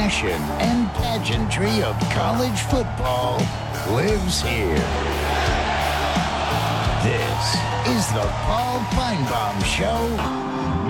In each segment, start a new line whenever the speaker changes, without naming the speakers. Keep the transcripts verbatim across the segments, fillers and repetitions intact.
passion and pageantry of college football lives here. This is the Paul Finebaum Show.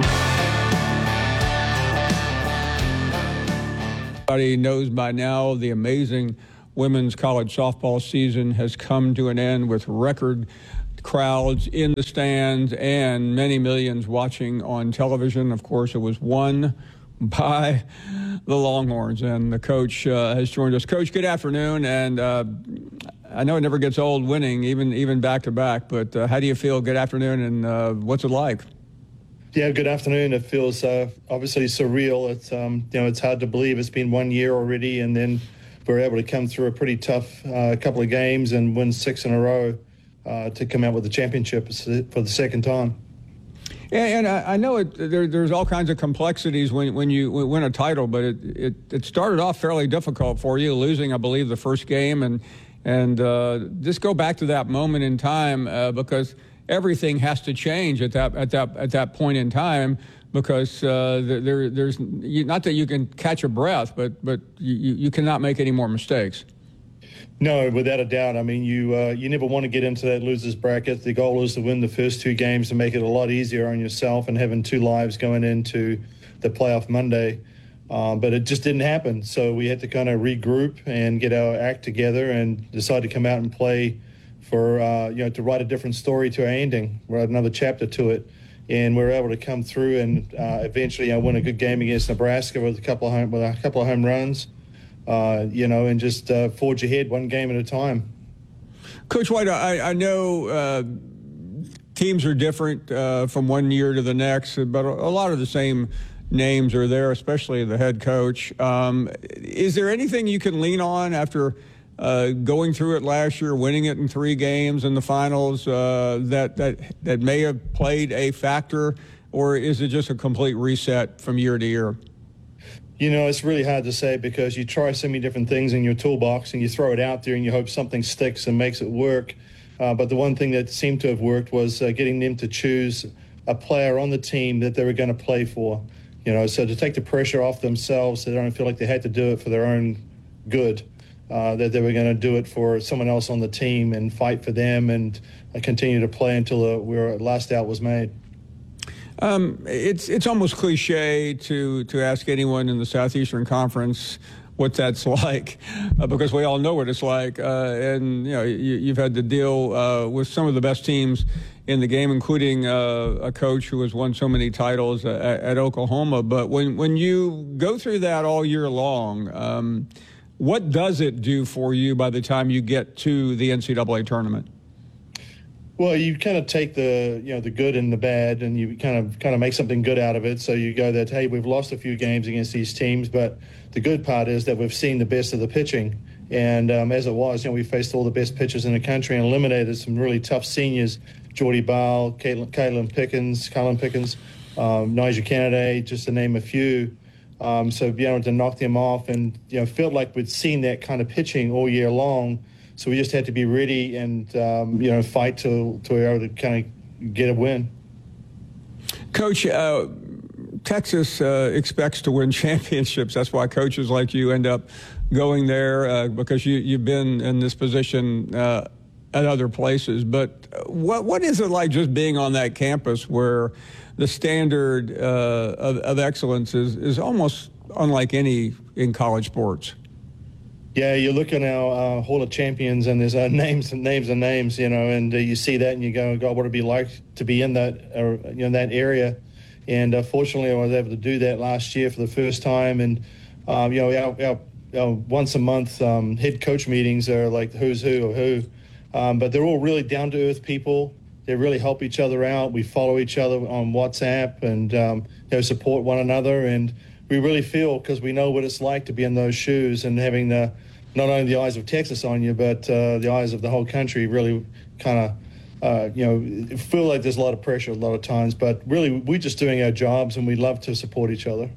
Everybody knows by now the amazing women's college softball season has come to an end with record crowds in the stands and many millions watching on television. Of course, it was won by the Longhorns, and the coach uh, has joined us. Coach, good afternoon, and uh, I know it never gets old winning, even even back to back, but uh, how do you feel? Good afternoon, and uh, what's it like?
Yeah, good afternoon. It feels uh, obviously surreal. It's um, you know, it's hard to believe it's been one year already, and then we're able to come through a pretty tough uh, couple of games and win six in a row uh, to come out with the championship for the second time.
Yeah, and I, I know it, there, there's all kinds of complexities when when you win a title, but it, it it started off fairly difficult for you, losing, I believe, the first game, and and uh, just go back to that moment in time uh, because everything has to change at that at that at that point in time, because uh, there there's not that you can catch a breath, but but you, you cannot make any more mistakes.
No, without a doubt. I mean, you uh, you never want to get into that losers bracket. The goal is to win the first two games to make it a lot easier on yourself and having two lives going into the playoff Monday. Um, but it just didn't happen. So we had to kind of regroup and get our act together and decide to come out and play for, uh, you know, to write a different story to our ending, write another chapter to it. And we were able to come through and uh, eventually I won a good game against Nebraska with a couple of home, with a couple of home runs. Uh, you know, and just uh, forge ahead one game at a time.
Coach White, I, I know uh, teams are different uh, from one year to the next, but a lot of the same names are there, especially the head coach. Um, is there anything you can lean on after uh, going through it last year, winning it in three games in the finals, uh, that, that, that may have played a factor, or is it just a complete reset from year to year?
You know, it's really hard to say because you try so many different things in your toolbox and you throw it out there and you hope something sticks and makes it work. Uh, but the one thing that seemed to have worked was uh, getting them to choose a player on the team that they were going to play for. You know, so to take the pressure off themselves, so they don't feel like they had to do it for their own good, uh, that they were going to do it for someone else on the team and fight for them and uh, continue to play until the we were, last out was made.
Um, it's it's almost cliche to to ask anyone in the Southeastern Conference what that's like, uh, because we all know what it's like. Uh, and you know, you, you've had to deal uh, with some of the best teams in the game, including uh, a coach who has won so many titles at, at Oklahoma. But when when you go through that all year long, um, what does it do for you by the time you get to the N C double A tournament?
Well, you kind of take the, you know, the good and the bad, and you kind of kind of make something good out of it. So you go that, hey, we've lost a few games against these teams, but the good part is that we've seen the best of the pitching. And um, as it was, you know, we faced all the best pitchers in the country and eliminated some really tough seniors, Jordy Ball, Caitlin, Caitlin Pickens, Colin Pickens, um, Nigel Kennedy, just to name a few. Um, so being able to knock them off and, you know, felt like we'd seen that kind of pitching all year long. So we just had to be ready and, um, you know, fight to, to be able to kind of get a win.
Coach, uh, Texas uh, expects to win championships. That's why coaches like you end up going there uh, because you, you've been in this position uh, at other places. But what what is it like just being on that campus where the standard uh, of, of excellence is, is almost unlike any in college sports?
Yeah, you look at our uh, Hall of Champions, and there's uh, names and names and names, you know, and uh, you see that, and you go, God, what would it be like to be in that, uh, you know, that area? And uh, fortunately, I was able to do that last year for the first time. And um, you know, our, our, our once a month um, head coach meetings are like who's who of who, um, but they're all really down to earth people. They really help each other out. We follow each other on WhatsApp and um, you know, support one another. And we really feel, because we know what it's like to be in those shoes and having the not only the eyes of Texas on you, but uh, the eyes of the whole country really kind of, uh, you know, feel like there's a lot of pressure a lot of times. But really, we're just doing our jobs, and we love to support each other.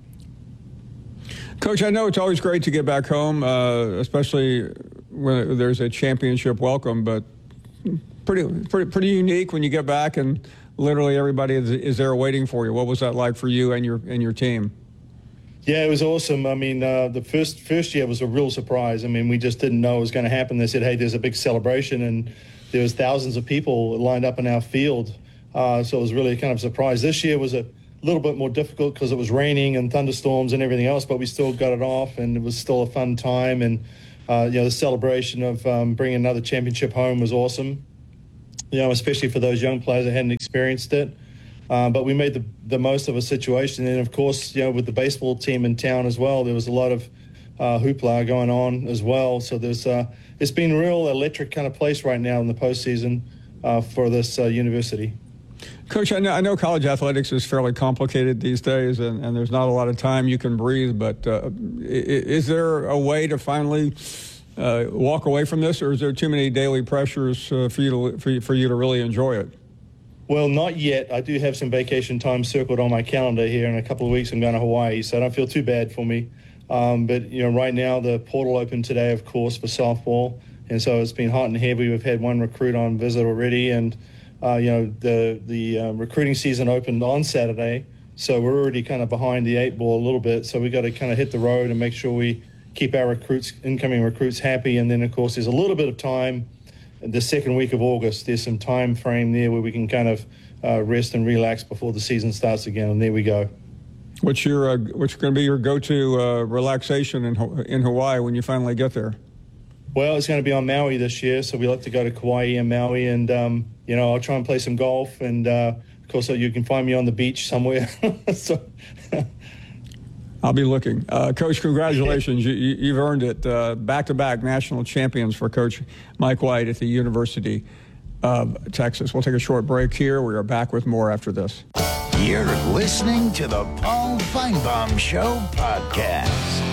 Coach, I know it's always great to get back home, uh, especially when there's a championship welcome, but pretty, pretty, pretty unique when you get back and literally everybody is, is there waiting for you. What was that like for you and your and your team?
Yeah, it was awesome. I mean, uh, the first first year was a real surprise. I mean, we just didn't know it was going to happen. They said, hey, there's a big celebration, and there was thousands of people lined up in our field. Uh, so it was really kind of a surprise. This year was a little bit more difficult because it was raining and thunderstorms and everything else, but we still got it off, and it was still a fun time. And, uh, you know, the celebration of um, bringing another championship home was awesome, you know, especially for those young players that hadn't experienced it. Uh, but we made the, the most of a situation. And, of course, you know, with the baseball team in town as well, there was a lot of uh, hoopla going on as well. So there's uh, it's been a real electric kind of place right now in the postseason uh, for this uh, university.
Coach, I know, I know college athletics is fairly complicated these days, and, and there's not a lot of time you can breathe. But uh, is there a way to finally uh, walk away from this, or is there too many daily pressures uh, for you to for you, for you to really enjoy it?
Well, not yet. I do have some vacation time circled on my calendar here. In a couple of weeks, I'm going to Hawaii, so I don't feel too bad for me. Um, but, you know, right now the portal opened today, of course, for softball. And so it's been hot and heavy. We've had one recruit on visit already. And, uh, you know, the, the uh, recruiting season opened on Saturday. So we're already kind of behind the eight ball a little bit. So we got to kind of hit the road and make sure we keep our recruits, incoming recruits happy. And then, of course, there's a little bit of time. The second week of August, there's some time frame there where we can kind of uh, rest and relax before the season starts again, and there we go.
What's your uh, what's going to be your go-to uh, relaxation in in Hawaii when you finally get there?
Well, it's going to be on Maui this year, so we like to go to Kauai and Maui, and um, you know, I'll try and play some golf, and uh, of course, you can find me on the beach somewhere. so.
I'll be looking. Uh, Coach, congratulations. you, you, you've earned it. Uh, back-to-back national champions for Coach Mike White at the University of Texas. We'll take a short break here. We are back with more after this.
You're listening to the Paul Finebaum Show podcast.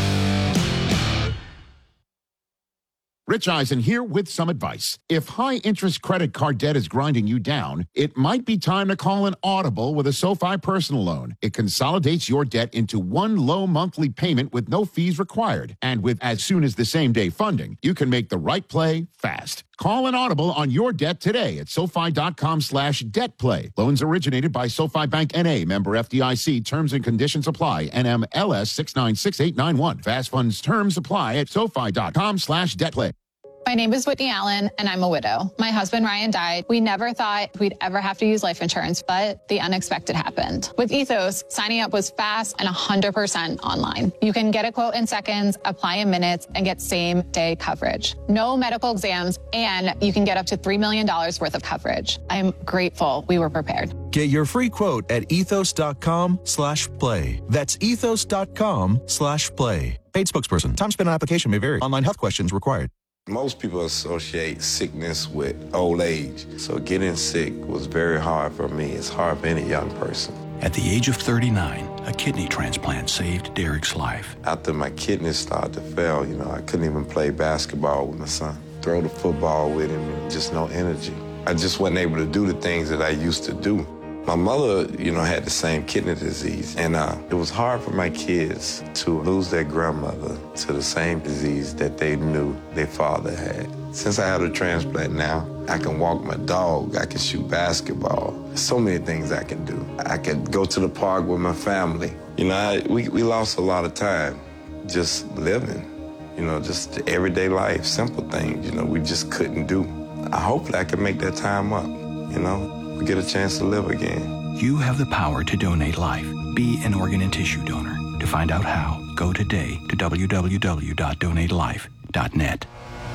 Rich Eisen here with some advice. If high-interest credit card debt is grinding you down, it might be time to call an Audible with a SoFi personal loan. It consolidates your debt into one low monthly payment with no fees required. And with as soon as the same day funding, you can make the right play fast. Call an Audible on your debt today at SoFi.com slash debt play. Loans originated by SoFi Bank N A, member F D I C. Terms and conditions apply. N M L S six nine six eight nine one. Fast funds terms apply at SoFi.com slash debt play.
My name is Whitney Allen, and I'm a widow. My husband, Ryan, died. We never thought we'd ever have to use life insurance, but the unexpected happened. With Ethos, signing up was fast and one hundred percent online. You can get a quote in seconds, apply in minutes, and get same-day coverage. No medical exams, and you can get up to three million dollars worth of coverage. I'm grateful we were prepared.
Get your free quote at ethos.com slash play. That's ethos.com slash play. Paid spokesperson. Time spent on application may vary. Online health questions required.
Most people associate sickness with old age. So getting sick was very hard for me. It's hard for any young person.
At the age of thirty-nine, a kidney transplant saved Derek's life.
After my kidneys started to fail, you know, I couldn't even play basketball with my son. Throw the football with him, and just no energy. I just wasn't able to do the things that I used to do. My mother, you know, had the same kidney disease, and uh, it was hard for my kids to lose their grandmother to the same disease that they knew their father had. Since I had a transplant now, I can walk my dog, I can shoot basketball. There's so many things I can do. I can go to the park with my family. You know, I, we, we lost a lot of time just living, you know, just the everyday life, simple things, you know, we just couldn't do. I hopefully I can make that time up, you know. We get a chance to live again.
You have the power to donate life. Be an organ and tissue donor. To find out how, go today to w w w dot donate life dot net.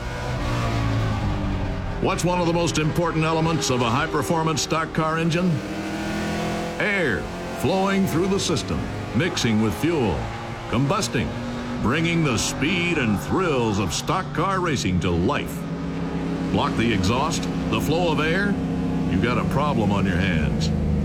What's one of the most important elements of a high-performance stock car engine? Air, flowing through the system, mixing with fuel, combusting, bringing the speed and thrills of stock car racing to life. Block the exhaust, the flow of air, you got a problem on your hands.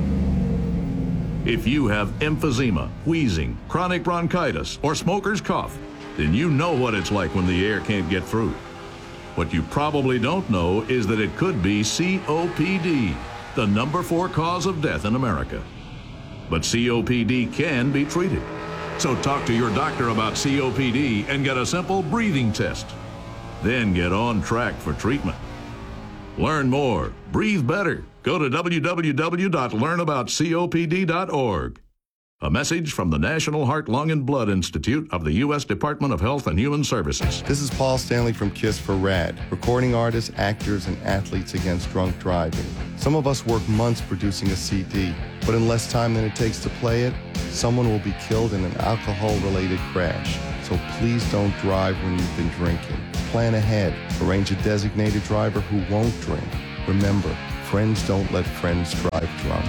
If you have emphysema, wheezing, chronic bronchitis, or smoker's cough, then you know what it's like when the air can't get through. What you probably don't know is that it could be C O P D, the number four cause of death in America. But C O P D can be treated. So talk to your doctor about C O P D and get a simple breathing test. Then get on track for treatment. Learn more. Breathe better. Go to w w w dot learn about C O P D dot org. A message from the National Heart, Lung, and Blood Institute of the U S Department of Health and Human Services.
This is Paul Stanley from KISS for RAD, recording artists, actors, and athletes against drunk driving. Some of us work months producing a C D, but in less time than it takes to play it, someone will be killed in an alcohol-related crash. So please don't drive when you've been drinking. Plan ahead. Arrange a designated driver who won't drink. Remember, friends don't let friends drive drunk.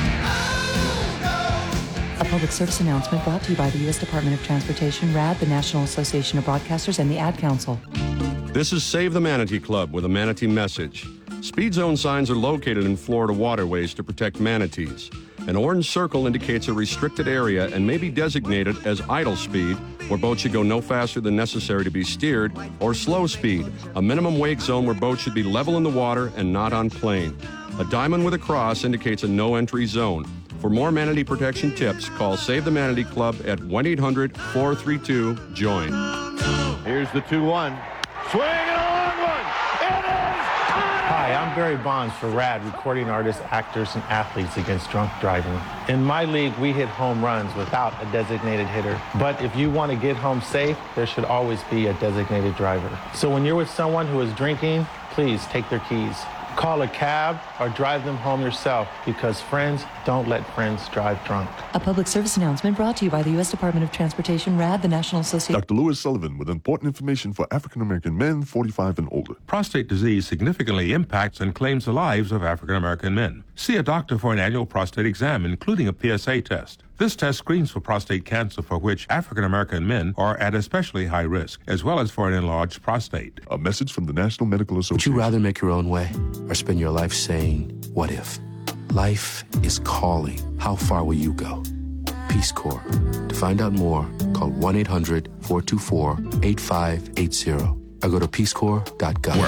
A public service announcement brought to you by the U S Department of Transportation, RAD, the National Association of Broadcasters, and the Ad Council.
This is Save the Manatee Club with a manatee message. Speed zone signs are located in Florida waterways to protect manatees. An orange circle indicates a restricted area and may be designated as idle speed, where boats should go no faster than necessary to be steered, or slow speed, a minimum wake zone where boats should be level in the water and not on plane. A diamond with a cross indicates a no entry zone. For more manatee protection tips, call Save the Manatee Club at one eight hundred, four three two, join.
Here's the two one. Swing and a long one. It is.
Hi, I'm Barry Bonds for RAD, recording artists, actors, and athletes against drunk driving. In my league, we hit home runs without a designated hitter. But if you want to get home safe, there should always be a designated driver. So when you're with someone who is drinking, please take their keys. Call a cab or drive them home yourself, because friends don't let friends drive drunk.
A public service announcement brought to you by the U S Department of Transportation, RAD, the National Association.
Doctor Lewis Sullivan with important information for African American men forty-five and older.
Prostate disease significantly impacts and claims the lives of African American men. See a doctor for an annual prostate exam, including a P S A test. This test screens for prostate cancer, for which African American men are at especially high risk, as well as for an enlarged prostate.
A message from the National Medical Association.
Would you rather make your own way or spend your life saying, what if? Life is calling. How far will you go? Peace Corps. To find out more, call one eight hundred, four two four, eight five eight zero or go to peace corps dot gov.